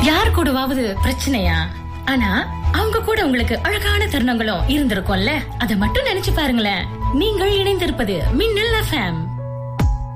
யார் கூடவாவது பிரச்சனையா? ஆனா அவங்க கூட உங்களுக்கு அழகான தருணங்களும் இருந்திருக்கும்ல. அதை மட்டும் நினைச்சு பாருங்களேன். நீங்கள் இணைந்திருப்பது மின்னல் FM.